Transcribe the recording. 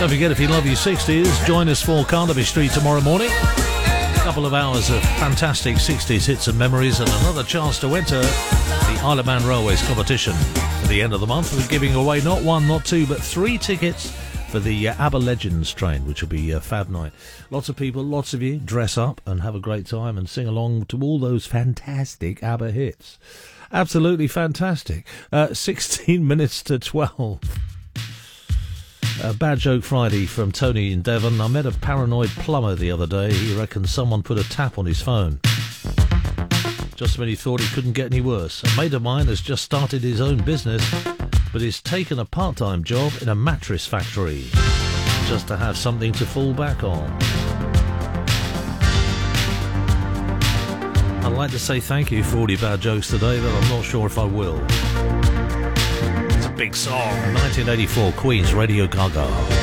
Don't forget, if you love your 60s, join us for Carnaby Street tomorrow morning. A couple of hours of fantastic 60s hits and memories, and another chance to enter the Isle of Man Railways competition. At the end of the month, we're giving away not one, not two, but 3 tickets for the ABBA Legends train, which will be a fab night. Lots of people, lots of you, dress up and have a great time and sing along to all those fantastic ABBA hits. Absolutely fantastic. 16 minutes to 12. Bad Joke Friday from Tony in Devon. I met a paranoid plumber the other day. He reckons someone put a tap on his phone just when he thought it couldn't get any worse. A mate of mine has just started his own business, but he's taken a part-time job in a mattress factory just to have something to fall back on. I'd like to say thank you for all your bad jokes today, but I'm not sure if I will. It's a big song. 1984, Queen's Radio Gaga.